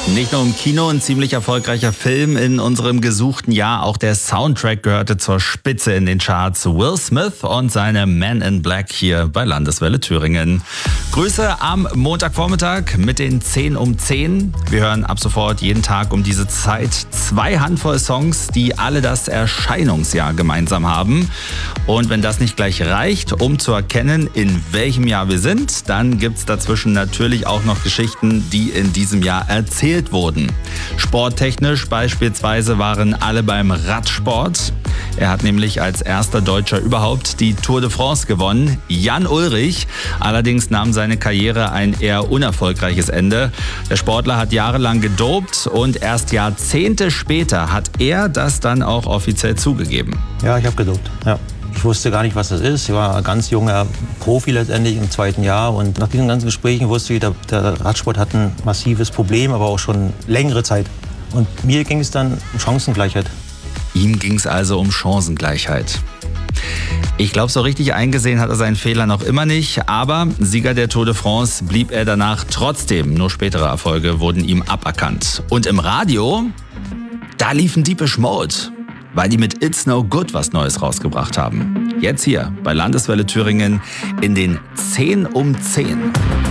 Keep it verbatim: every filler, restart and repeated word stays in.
Nicht nur im Kino ein ziemlich erfolgreicher Film in unserem gesuchten Jahr, auch der Soundtrack gehörte zur Spitze in den Charts. Will Smith und seine Men in Black hier bei Landeswelle Thüringen. Grüße am Montagvormittag mit den zehn um zehn. Wir hören ab sofort jeden Tag um diese Zeit zwei Handvoll Songs, die alle das Erscheinungsjahr gemeinsam haben. Und wenn das nicht gleich reicht, um zu erkennen, in welchem Jahr wir sind, dann gibt's dazwischen natürlich auch noch Geschichten, die in diesem Jahr erzählt wurden. Sporttechnisch beispielsweise waren alle beim Radsport. Er hat nämlich als erster Deutscher überhaupt die Tour de France gewonnen, Jan Ullrich. Allerdings nahm seine Karriere ein eher unerfolgreiches Ende. Der Sportler hat jahrelang gedopt und erst Jahrzehnte später hat er das dann auch offiziell zugegeben. Ja, ich habe gedopt, ja. Ich wusste gar nicht, was das ist. Ich war ein ganz junger Profi letztendlich im zweiten Jahr. Und nach diesen ganzen Gesprächen wusste ich, der, der Radsport hat ein massives Problem, aber auch schon längere Zeit. Und mir ging es dann um Chancengleichheit. Ihm ging es also um Chancengleichheit. Ich glaube, so richtig eingesehen hat er seinen Fehler noch immer nicht. Aber Sieger der Tour de France blieb er danach trotzdem. Nur spätere Erfolge wurden ihm aberkannt. Und im Radio, da liefen Deepish Mode, weil die mit It's No Good was Neues rausgebracht haben. Jetzt hier bei Landeswelle Thüringen in den zehn um zehn.